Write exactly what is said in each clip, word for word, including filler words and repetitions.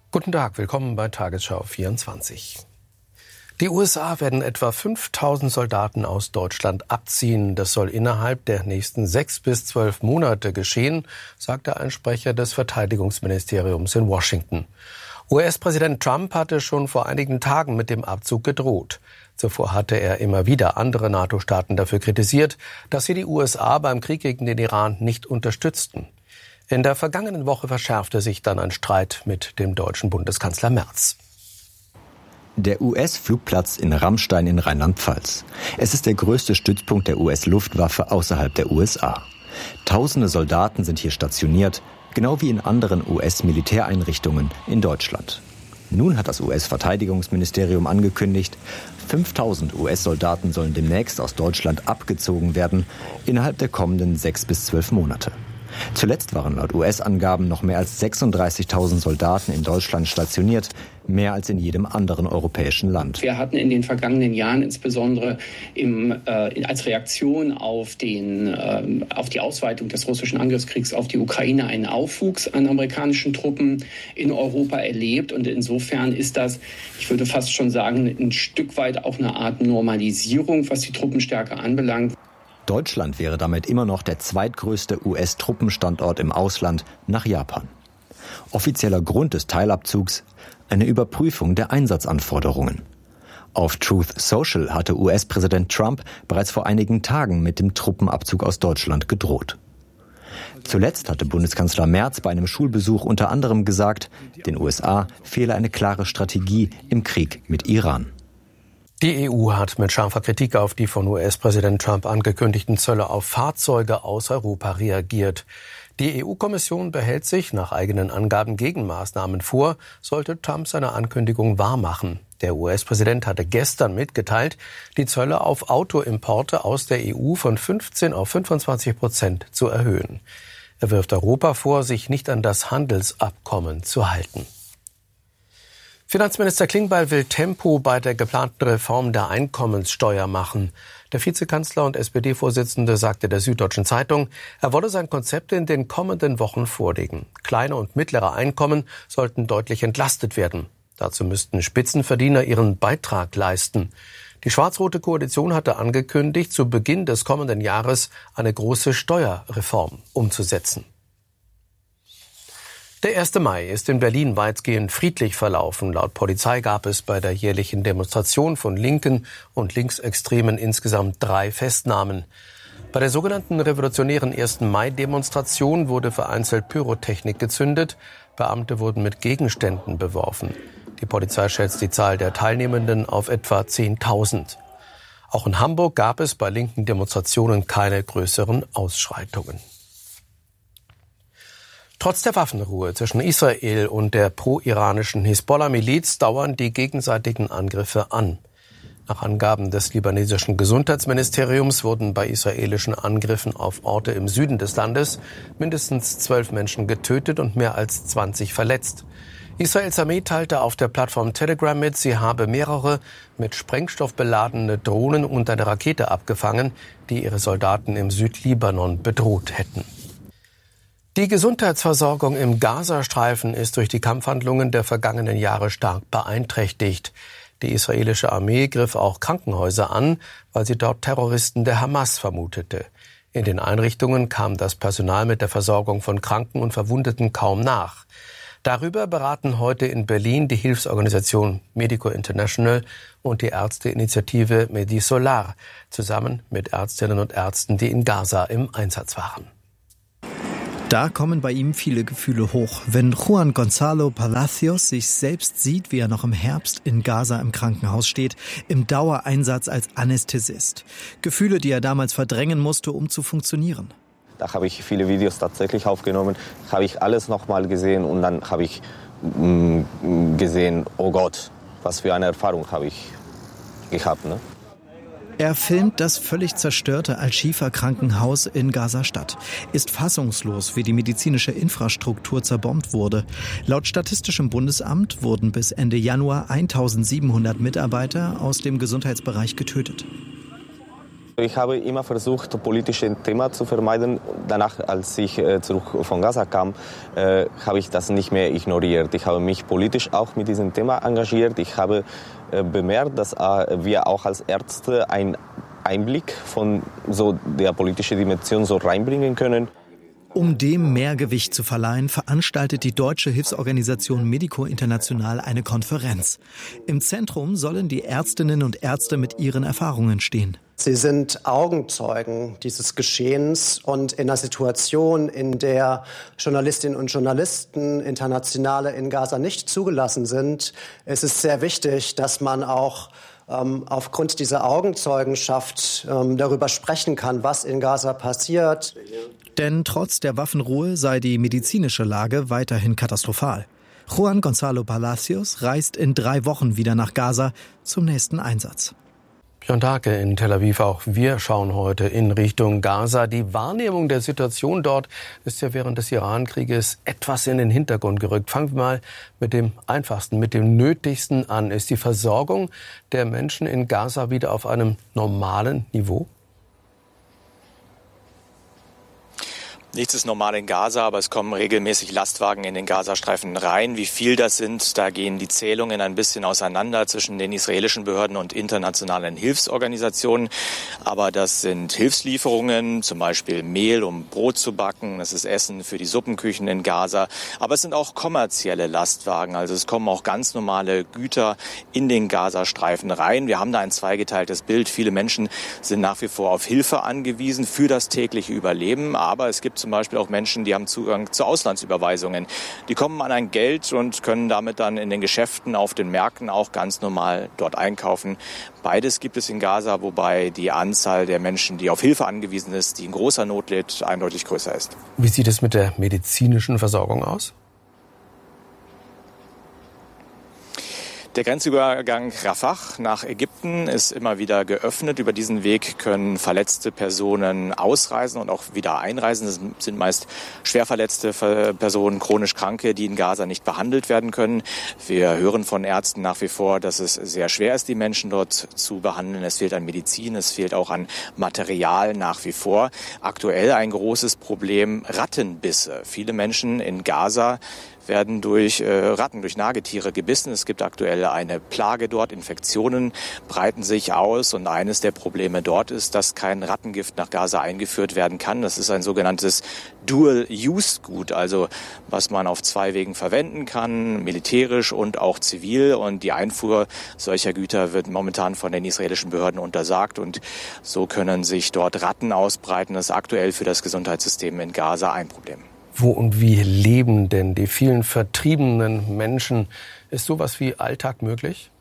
Guten Tag, willkommen bei Tagesschau vierundzwanzig. Die U S A werden etwa fünftausend Soldaten aus Deutschland abziehen. Das soll innerhalb der nächsten sechs bis zwölf Monate geschehen, sagte ein Sprecher des Verteidigungsministeriums in Washington. U S-Präsident Trump hatte schon vor einigen Tagen mit dem Abzug gedroht. Zuvor hatte er immer wieder andere NATO-Staaten dafür kritisiert, dass sie die U S A beim Krieg gegen den Iran nicht unterstützten. In der vergangenen Woche verschärfte sich dann ein Streit mit dem deutschen Bundeskanzler Merz. Der U S-Flugplatz in Ramstein in Rheinland-Pfalz. Es ist der größte Stützpunkt der U S-Luftwaffe außerhalb der U S A. Tausende Soldaten sind hier stationiert, genau wie in anderen U S-Militäreinrichtungen in Deutschland. Nun hat das U S-Verteidigungsministerium angekündigt, fünftausend U S-Soldaten sollen demnächst aus Deutschland abgezogen werden, innerhalb der kommenden sechs bis zwölf Monate. Zuletzt waren laut U S-Angaben noch mehr als sechsunddreißigtausend Soldaten in Deutschland stationiert, mehr als in jedem anderen europäischen Land. Wir hatten in den vergangenen Jahren insbesondere im, äh, als Reaktion auf, den, äh, auf die Ausweitung des russischen Angriffskriegs auf die Ukraine einen Aufwuchs an amerikanischen Truppen in Europa erlebt. Und insofern ist das, ich würde fast schon sagen, ein Stück weit auch eine Art Normalisierung, was die Truppenstärke anbelangt. Deutschland wäre damit immer noch der zweitgrößte U S-Truppenstandort im Ausland nach Japan. Offizieller Grund des Teilabzugs: eine Überprüfung der Einsatzanforderungen. Auf Truth Social hatte U S-Präsident Trump bereits vor einigen Tagen mit dem Truppenabzug aus Deutschland gedroht. Zuletzt hatte Bundeskanzler Merz bei einem Schulbesuch unter anderem gesagt, den U S A fehle eine klare Strategie im Krieg mit Iran. Die E U hat mit scharfer Kritik auf die von U S-Präsident Trump angekündigten Zölle auf Fahrzeuge aus Europa reagiert. Die E U-Kommission behält sich nach eigenen Angaben Gegenmaßnahmen vor, sollte Trump seine Ankündigung wahrmachen. Der U S-Präsident hatte gestern mitgeteilt, die Zölle auf Autoimporte aus der E U von fünfzehn auf fünfundzwanzig Prozent zu erhöhen. Er wirft Europa vor, sich nicht an das Handelsabkommen zu halten. Finanzminister Klingbeil will Tempo bei der geplanten Reform der Einkommenssteuer machen. Der Vizekanzler und S P D-Vorsitzende sagte der Süddeutschen Zeitung, er wolle sein Konzept in den kommenden Wochen vorlegen. Kleine und mittlere Einkommen sollten deutlich entlastet werden. Dazu müssten Spitzenverdiener ihren Beitrag leisten. Die schwarz-rote Koalition hatte angekündigt, zu Beginn des kommenden Jahres eine große Steuerreform umzusetzen. Der erste Mai ist in Berlin weitgehend friedlich verlaufen. Laut Polizei gab es bei der jährlichen Demonstration von Linken und Linksextremen insgesamt drei Festnahmen. Bei der sogenannten revolutionären ersten Mai-Demonstration wurde vereinzelt Pyrotechnik gezündet. Beamte wurden mit Gegenständen beworfen. Die Polizei schätzt die Zahl der Teilnehmenden auf etwa zehntausend. Auch in Hamburg gab es bei linken Demonstrationen keine größeren Ausschreitungen. Trotz der Waffenruhe zwischen Israel und der pro-iranischen Hisbollah-Miliz dauern die gegenseitigen Angriffe an. Nach Angaben des libanesischen Gesundheitsministeriums wurden bei israelischen Angriffen auf Orte im Süden des Landes mindestens zwölf Menschen getötet und mehr als zwanzig verletzt. Israels Armee teilte auf der Plattform Telegram mit, sie habe mehrere mit Sprengstoff beladene Drohnen und eine Rakete abgefangen, die ihre Soldaten im Südlibanon bedroht hätten. Die Gesundheitsversorgung im Gazastreifen ist durch die Kampfhandlungen der vergangenen Jahre stark beeinträchtigt. Die israelische Armee griff auch Krankenhäuser an, weil sie dort Terroristen der Hamas vermutete. In den Einrichtungen kam das Personal mit der Versorgung von Kranken und Verwundeten kaum nach. Darüber beraten heute in Berlin die Hilfsorganisation Medico International und die Ärzteinitiative Medisolar, zusammen mit Ärztinnen und Ärzten, die in Gaza im Einsatz waren. Da kommen bei ihm viele Gefühle hoch, wenn Juan Gonzalo Palacios sich selbst sieht, wie er noch im Herbst in Gaza im Krankenhaus steht, im Dauereinsatz als Anästhesist. Gefühle, die er damals verdrängen musste, um zu funktionieren. Da habe ich viele Videos tatsächlich aufgenommen, habe ich alles nochmal gesehen und dann habe ich mh, gesehen, oh Gott, was für eine Erfahrung habe ich gehabt, ne? Er filmt das völlig zerstörte Al-Shifa-Krankenhaus in Gaza-Stadt, ist fassungslos, wie die medizinische Infrastruktur zerbombt wurde. Laut Statistischem Bundesamt wurden bis Ende Januar eintausendsiebenhundert Mitarbeiter aus dem Gesundheitsbereich getötet. Ich habe immer versucht, politische Themen zu vermeiden. Danach, als ich äh, zurück von Gaza kam, äh, habe ich das nicht mehr ignoriert. Ich habe mich politisch auch mit diesem Thema engagiert. Ich habe äh, bemerkt, dass äh, wir auch als Ärzte einen Einblick von so der politischen Dimension so reinbringen können. Um dem mehr Gewicht zu verleihen, veranstaltet die deutsche Hilfsorganisation Medico International eine Konferenz. Im Zentrum sollen die Ärztinnen und Ärzte mit ihren Erfahrungen stehen. Sie sind Augenzeugen dieses Geschehens und in einer Situation, in der Journalistinnen und Journalisten, Internationale in Gaza nicht zugelassen sind, ist es sehr wichtig, dass man auch ähm, aufgrund dieser Augenzeugenschaft ähm, darüber sprechen kann, was in Gaza passiert. Denn trotz der Waffenruhe sei die medizinische Lage weiterhin katastrophal. Juan Gonzalo Palacios reist in drei Wochen wieder nach Gaza zum nächsten Einsatz. Björn Dahlke in Tel Aviv. Auch wir schauen heute in Richtung Gaza. Die Wahrnehmung der Situation dort ist ja während des Iran-Krieges etwas in den Hintergrund gerückt. Fangen wir mal mit dem Einfachsten, mit dem Nötigsten an. Ist die Versorgung der Menschen in Gaza wieder auf einem normalen Niveau? Nichts ist normal in Gaza, aber es kommen regelmäßig Lastwagen in den Gazastreifen rein. Wie viel das sind, da gehen die Zählungen ein bisschen auseinander zwischen den israelischen Behörden und internationalen Hilfsorganisationen. Aber das sind Hilfslieferungen, zum Beispiel Mehl, um Brot zu backen. Das ist Essen für die Suppenküchen in Gaza. Aber es sind auch kommerzielle Lastwagen. Also es kommen auch ganz normale Güter in den Gazastreifen rein. Wir haben da ein zweigeteiltes Bild. Viele Menschen sind nach wie vor auf Hilfe angewiesen für das tägliche Überleben. Aber es gibt zum Beispiel auch Menschen, die haben Zugang zu Auslandsüberweisungen. Die kommen an ein Geld und können damit dann in den Geschäften, auf den Märkten auch ganz normal dort einkaufen. Beides gibt es in Gaza, wobei die Anzahl der Menschen, die auf Hilfe angewiesen ist, die in großer Not litt, eindeutig größer ist. Wie sieht es mit der medizinischen Versorgung aus? Der Grenzübergang Rafah nach Ägypten ist immer wieder geöffnet. Über diesen Weg können verletzte Personen ausreisen und auch wieder einreisen. Das sind meist schwer verletzte Personen, chronisch Kranke, die in Gaza nicht behandelt werden können. Wir hören von Ärzten nach wie vor, dass es sehr schwer ist, die Menschen dort zu behandeln. Es fehlt an Medizin, es fehlt auch an Material nach wie vor. Aktuell ein großes Problem: Rattenbisse. Viele Menschen in Gaza werden durch äh, Ratten, durch Nagetiere gebissen. Es gibt aktuell eine Plage dort, Infektionen breiten sich aus und eines der Probleme dort ist, dass kein Rattengift nach Gaza eingeführt werden kann. Das ist ein sogenanntes Dual-Use-Gut, also was man auf zwei Wegen verwenden kann, militärisch und auch zivil. Und die Einfuhr solcher Güter wird momentan von den israelischen Behörden untersagt und so können sich dort Ratten ausbreiten. Das ist aktuell für das Gesundheitssystem in Gaza ein Problem. Wo und wie leben denn die vielen vertriebenen Menschen? Ist sowas wie Alltag möglich?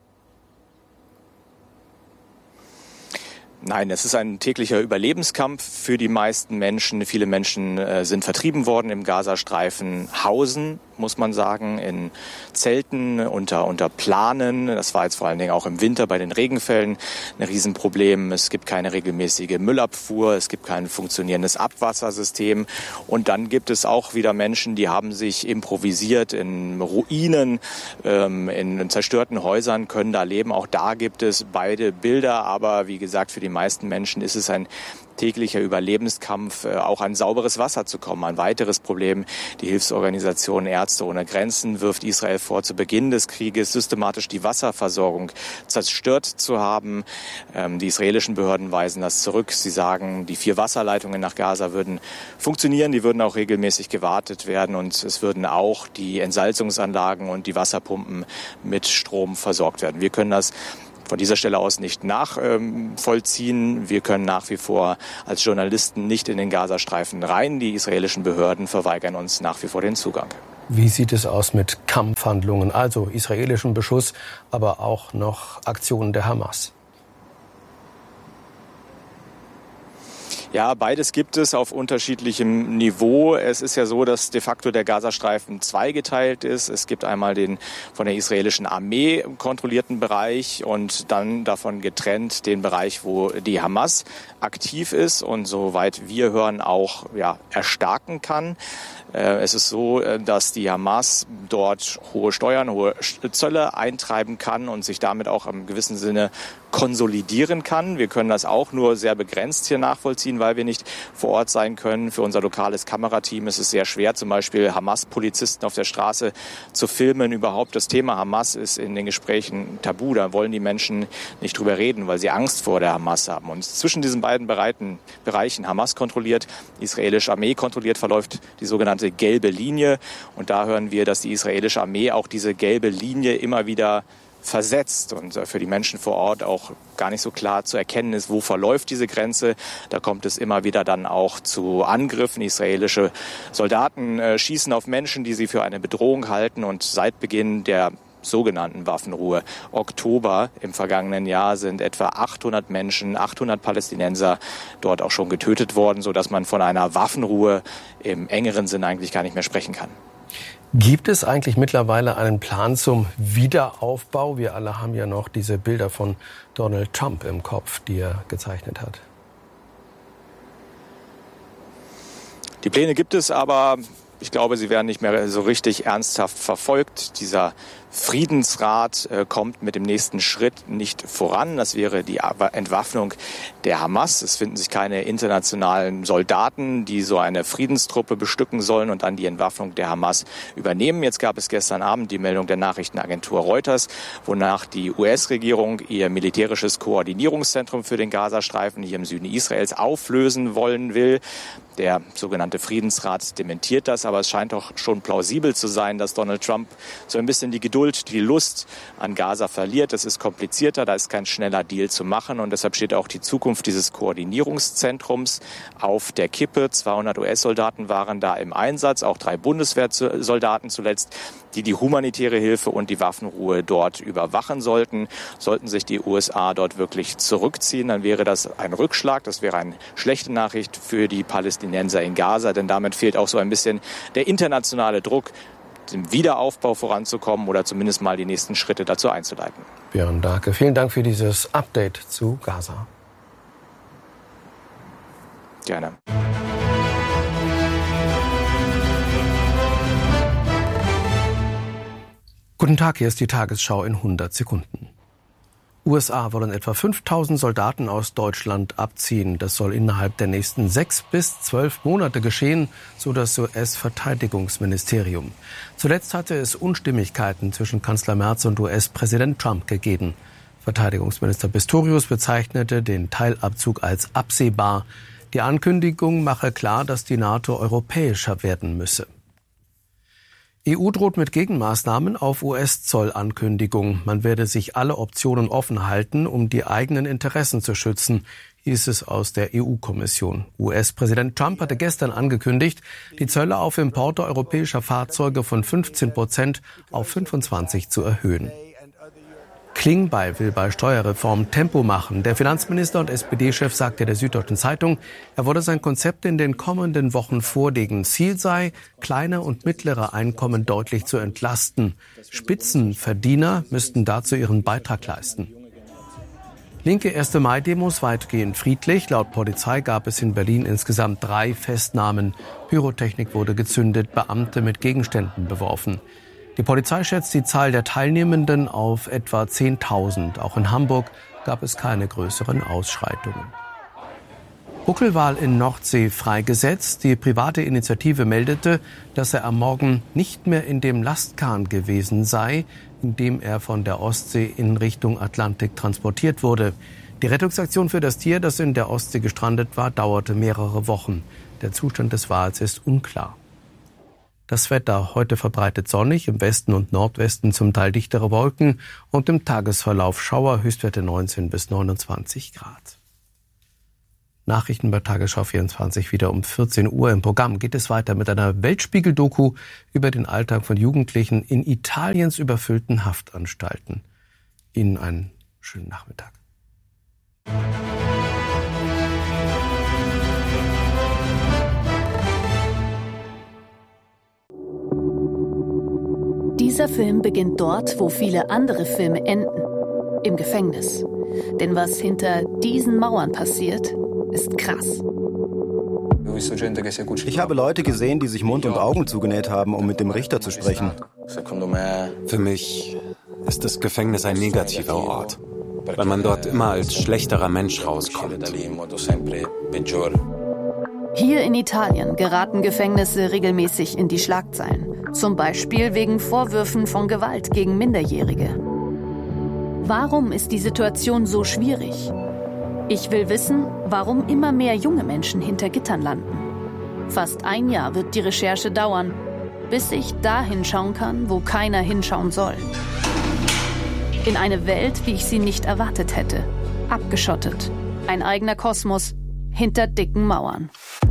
Nein, es ist ein täglicher Überlebenskampf für die meisten Menschen. Viele Menschen äh, sind vertrieben worden im Gazastreifen, hausen, muss man sagen, in Zelten, unter, unter Planen. Das war jetzt vor allen Dingen auch im Winter bei den Regenfällen ein Riesenproblem. Es gibt keine regelmäßige Müllabfuhr, es gibt kein funktionierendes Abwassersystem. Und dann gibt es auch wieder Menschen, die haben sich improvisiert in Ruinen, ähm, in zerstörten Häusern, können da leben. Auch da gibt es beide Bilder, aber wie gesagt, für die meisten Menschen ist es ein täglicher Überlebenskampf, auch an sauberes Wasser zu kommen. Ein weiteres Problem. Die Hilfsorganisation Ärzte ohne Grenzen wirft Israel vor, zu Beginn des Krieges systematisch die Wasserversorgung zerstört zu haben. Die israelischen Behörden weisen das zurück. Sie sagen, die vier Wasserleitungen nach Gaza würden funktionieren, die würden auch regelmäßig gewartet werden und es würden auch die Entsalzungsanlagen und die Wasserpumpen mit Strom versorgt werden. Wir können das von dieser Stelle aus nicht nachvollziehen. Wir können nach wie vor als Journalisten nicht in den Gazastreifen rein. Die israelischen Behörden verweigern uns nach wie vor den Zugang. Wie sieht es aus mit Kampfhandlungen, also israelischem Beschuss, aber auch noch Aktionen der Hamas? Ja, beides gibt es auf unterschiedlichem Niveau. Es ist ja so, dass de facto der Gazastreifen zweigeteilt ist. Es gibt einmal den von der israelischen Armee kontrollierten Bereich und dann davon getrennt den Bereich, wo die Hamas aktiv ist und soweit wir hören auch ja, erstarken kann. Es ist so, dass die Hamas dort hohe Steuern, hohe Zölle eintreiben kann und sich damit auch im gewissen Sinne konsolidieren kann. Wir können das auch nur sehr begrenzt hier nachvollziehen, weil wir nicht vor Ort sein können. Für unser lokales Kamerateam ist es sehr schwer, zum Beispiel Hamas-Polizisten auf der Straße zu filmen. Überhaupt das Thema Hamas ist in den Gesprächen tabu. Da wollen die Menschen nicht drüber reden, weil sie Angst vor der Hamas haben. Und zwischen diesen beiden Bereichen, Bereichen Hamas kontrolliert, israelische Armee kontrolliert, verläuft die sogenannte gelbe Linie. Und da hören wir, dass die israelische Armee auch diese gelbe Linie immer wieder versetzt und für die Menschen vor Ort auch gar nicht so klar zu erkennen ist, wo verläuft diese Grenze. Da kommt es immer wieder dann auch zu Angriffen. Israelische Soldaten äh, schießen auf Menschen, die sie für eine Bedrohung halten. Und seit Beginn der sogenannten Waffenruhe Oktober im vergangenen Jahr sind etwa achthundert Menschen, achthundert Palästinenser dort auch schon getötet worden, sodass man von einer Waffenruhe im engeren Sinn eigentlich gar nicht mehr sprechen kann. Gibt es eigentlich mittlerweile einen Plan zum Wiederaufbau? Wir alle haben ja noch diese Bilder von Donald Trump im Kopf, die er gezeichnet hat. Die Pläne gibt es, aber ich glaube, sie werden nicht mehr so richtig ernsthaft verfolgt. Dieser Friedensrat äh, kommt mit dem nächsten Schritt nicht voran. Das wäre die Entwaffnung der Hamas. Es finden sich keine internationalen Soldaten, die so eine Friedenstruppe bestücken sollen und dann die Entwaffnung der Hamas übernehmen. Jetzt gab es gestern Abend die Meldung der Nachrichtenagentur Reuters, wonach die U S-Regierung ihr militärisches Koordinierungszentrum für den Gazastreifen hier im Süden Israels auflösen wollen will. Der sogenannte Friedensrat dementiert das, aber es scheint doch schon plausibel zu sein, dass Donald Trump so ein bisschen die Geduld, die Lust an Gaza verliert. Es ist komplizierter, da ist kein schneller Deal zu machen und deshalb steht auch die Zukunft dieses Koordinierungszentrums auf der Kippe. zweihundert U S-Soldaten waren da im Einsatz, auch drei Bundeswehrsoldaten zuletzt, die die humanitäre Hilfe und die Waffenruhe dort überwachen sollten. Sollten sich die U S A dort wirklich zurückziehen, dann wäre das ein Rückschlag. Das wäre eine schlechte Nachricht für die Palästinenser in Gaza, denn damit fehlt auch so ein bisschen der internationale Druck, dem Wiederaufbau voranzukommen oder zumindest mal die nächsten Schritte dazu einzuleiten. Björn Dahlke, vielen Dank für dieses Update zu Gaza. Gerne. Guten Tag, hier ist die Tagesschau in hundert Sekunden. U S A wollen etwa fünftausend Soldaten aus Deutschland abziehen. Das soll innerhalb der nächsten sechs bis zwölf Monate geschehen, so das U S-Verteidigungsministerium. Zuletzt hatte es Unstimmigkeiten zwischen Kanzler Merz und U S-Präsident Trump gegeben. Verteidigungsminister Pistorius bezeichnete den Teilabzug als absehbar. Die Ankündigung mache klar, dass die NATO europäischer werden müsse. E U droht mit Gegenmaßnahmen auf U S-Zollankündigung. Man werde sich alle Optionen offen halten, um die eigenen Interessen zu schützen, hieß es aus der E U-Kommission. U S-Präsident Trump hatte gestern angekündigt, die Zölle auf Importe europäischer Fahrzeuge von fünfzehn Prozent auf fünfundzwanzig zu erhöhen. Klingbeil will bei Steuerreform Tempo machen. Der Finanzminister und S P D-Chef sagte der Süddeutschen Zeitung, er wolle sein Konzept in den kommenden Wochen vorlegen. Ziel sei, kleine und mittlere Einkommen deutlich zu entlasten. Spitzenverdiener müssten dazu ihren Beitrag leisten. Linke erste Mai-Demos weitgehend friedlich. Laut Polizei gab es in Berlin insgesamt drei Festnahmen. Pyrotechnik wurde gezündet, Beamte mit Gegenständen beworfen. Die Polizei schätzt die Zahl der Teilnehmenden auf etwa zehntausend. Auch in Hamburg gab es keine größeren Ausschreitungen. Buckelwal in Nordsee freigesetzt. Die private Initiative meldete, dass er am Morgen nicht mehr in dem Lastkahn gewesen sei, in dem er von der Ostsee in Richtung Atlantik transportiert wurde. Die Rettungsaktion für das Tier, das in der Ostsee gestrandet war, dauerte mehrere Wochen. Der Zustand des Wals ist unklar. Das Wetter heute verbreitet sonnig, im Westen und Nordwesten zum Teil dichtere Wolken und im Tagesverlauf Schauer, Höchstwerte neunzehn bis neunundzwanzig Grad. Nachrichten bei Tagesschau vierundzwanzig wieder um vierzehn Uhr. Im Programm geht es weiter mit einer Weltspiegel-Doku über den Alltag von Jugendlichen in Italiens überfüllten Haftanstalten. Ihnen einen schönen Nachmittag. Dieser Film beginnt dort, wo viele andere Filme enden, im Gefängnis. Denn was hinter diesen Mauern passiert, ist krass. Ich habe Leute gesehen, die sich Mund und Augen zugenäht haben, um mit dem Richter zu sprechen. Für mich ist das Gefängnis ein negativer Ort, weil man dort immer als schlechterer Mensch rauskommt. Hier in Italien geraten Gefängnisse regelmäßig in die Schlagzeilen. Zum Beispiel wegen Vorwürfen von Gewalt gegen Minderjährige. Warum ist die Situation so schwierig? Ich will wissen, warum immer mehr junge Menschen hinter Gittern landen. Fast ein Jahr wird die Recherche dauern, bis ich da hinschauen kann, wo keiner hinschauen soll. In eine Welt, wie ich sie nicht erwartet hätte. Abgeschottet. Ein eigener Kosmos hinter dicken Mauern.